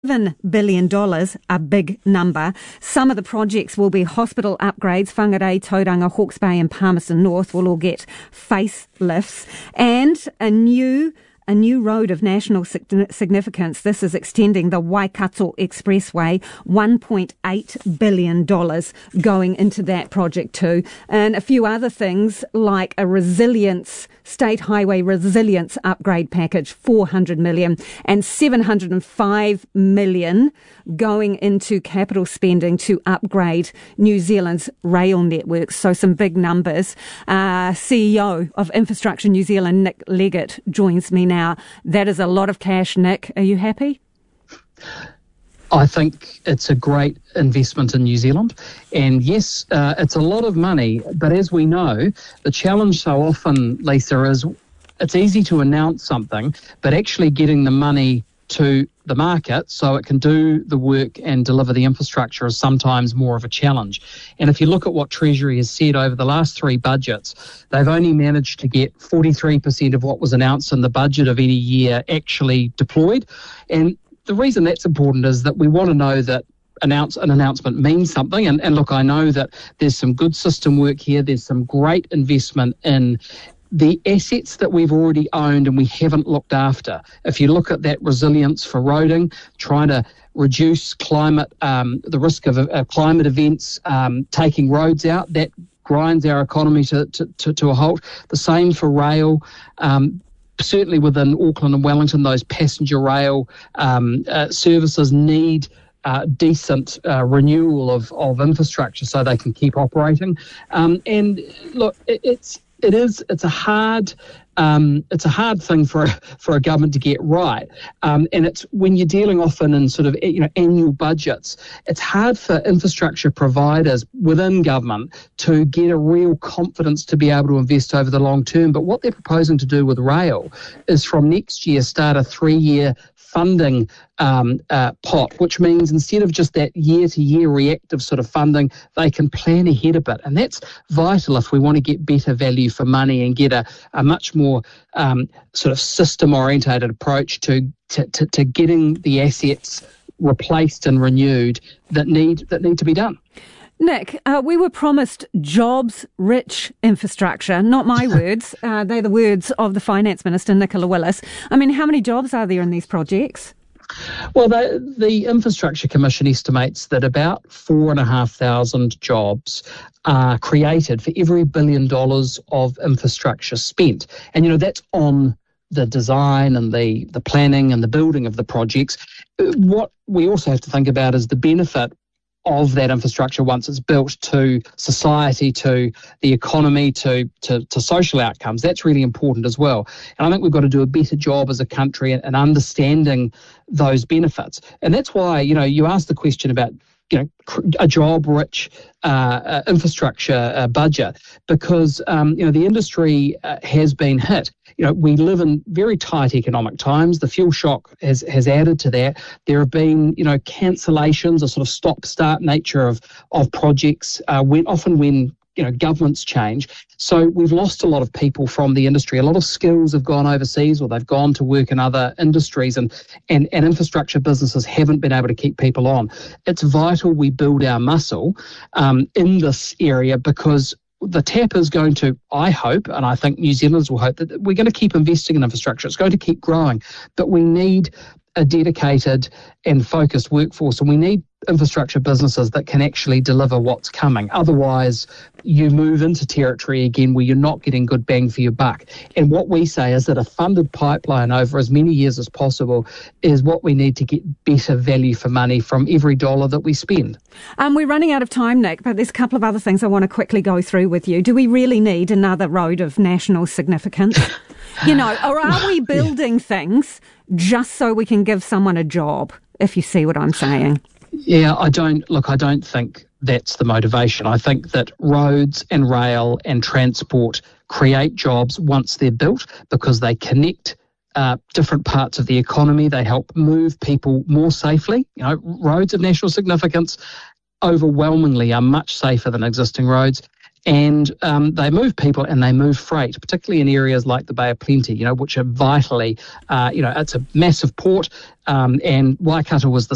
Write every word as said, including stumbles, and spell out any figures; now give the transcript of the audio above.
seven billion dollars, a big number. Some of the projects will be hospital upgrades. Whangarei, Tauranga, Hawke's Bay and Palmerston North will all get facelifts. And a new A new road of national significance. This is extending the Waikato Expressway, one point eight billion dollars going into that project too. And a few other things like a resilience, state highway resilience upgrade package, four hundred million dollars, and seven hundred five million dollars going into capital spending to upgrade New Zealand's rail networks. So some big numbers. Uh, C E O of Infrastructure New Zealand, Nick Leggett, joins me now. That is a lot of cash, Nick. Are you happy? I think it's a great investment in New Zealand. And yes, uh, it's a lot of money. But as we know, the challenge so often, Lisa, is it's easy to announce something, but actually getting the money to the market so it can do the work and deliver the infrastructure is sometimes more of a challenge. And if you look at what Treasury has said over the last three budgets, they've only managed to get forty-three percent of what was announced in the budget of any year actually deployed. And the reason that's important is that we want to know that announce an announcement means something. And, and look, I know that there's some good system work here. There's some great investment in the assets that we've already owned and we haven't looked after. If you look at that resilience for roading, trying to reduce climate, um, the risk of uh, climate events, um, taking roads out, that grinds our economy to, to, to, to a halt. The same for rail. Um, certainly within Auckland and Wellington, those passenger rail um, uh, services need Uh, decent uh, renewal of, of infrastructure so they can keep operating. Um, and look, it, it's it is it's a hard um, it's a hard thing for a, for a government to get right. Um, and it's when you're dealing often in sort of you know annual budgets, it's hard for infrastructure providers within government to get a real confidence to be able to invest over the long term. But what they're proposing to do with rail is from next year start a three-year funding um, uh, pot, which means instead of just that year-to-year reactive sort of funding, they can plan ahead a bit. And that's vital if we want to get better value for money and get a, a much more um, sort of system-orientated approach to, to, to, to getting the assets replaced and renewed that need that need to be done. Nick, uh, we were promised jobs-rich infrastructure, not my words. Uh, they're the words of the Finance Minister, Nicola Willis. I mean, how many jobs are there in these projects? Well, the, the Infrastructure Commission estimates that about four and a half thousand jobs are created for every billion dollars of infrastructure spent. And, you know, that's on the design and the, the planning and the building of the projects. What we also have to think about is the benefit of that infrastructure once it's built to society, to the economy, to, to, to social outcomes. That's really important as well. And I think we've got to do a better job as a country in, in understanding those benefits. And that's why, you know, you asked the question about, you know, a job-rich uh, uh, infrastructure uh, budget because, um, you know, the industry uh, has been hit. You know, we live in very tight economic times. The fuel shock has, has added to that. There have been, you know, cancellations, a sort of stop-start nature of, of projects, uh, when often when, you know, governments change. So we've lost a lot of people from the industry. A lot of skills have gone overseas or they've gone to work in other industries and, and, and infrastructure businesses haven't been able to keep people on. It's vital we build our muscle um, in this area because the tap is going to, I hope, and I think New Zealanders will hope, that we're going to keep investing in infrastructure. It's going to keep growing, but we need a dedicated and focused workforce, and we need infrastructure businesses that can actually deliver what's coming. Otherwise, you move into territory again where you're not getting good bang for your buck. And what we say is that a funded pipeline over as many years as possible is what we need to get better value for money from every dollar that we spend. Um, we're running out of time, Nick, but there's a couple of other things I want to quickly go through with you. Do we really need another road of national significance? You know, or are we building things just so we can give someone a job, if you see what I'm saying? Yeah, I don't, look, I don't think that's the motivation. I think that roads and rail and transport create jobs once they're built because they connect uh, different parts of the economy. They help move people more safely. You know, roads of national significance overwhelmingly are much safer than existing roads. And um, they move people and they move freight, particularly in areas like the Bay of Plenty, you know, which are vitally, uh, you know, it's a massive port. Um, and Waikato was the